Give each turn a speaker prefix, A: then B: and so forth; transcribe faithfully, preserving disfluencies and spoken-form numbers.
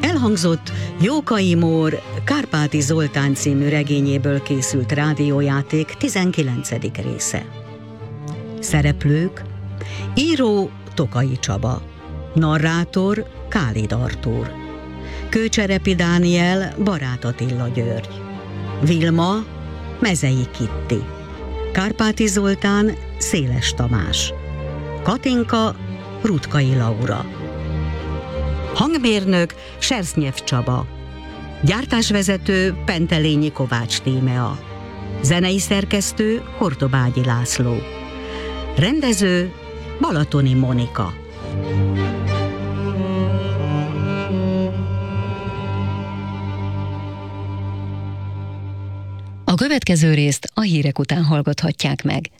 A: Elhangzott Jókai Mór Kárpáti Zoltán című regényéből készült rádiójáték tizenkilencedik része. Szereplők: író Tokai Csaba, narrátor Kálid Artúr, Kőcserepi Dániel Barát Attila György, Vilma Mezei Kitti, Kárpáti Zoltán Széles Tamás, Katinka Rutkai Laura, hangmérnök Sersznyev Csaba, gyártásvezető Pentelényi Kovács Tímea, zenei szerkesztő Hortobágyi László, rendező Balatoni Monika.
B: A következő részt a hírek után hallgathatják meg.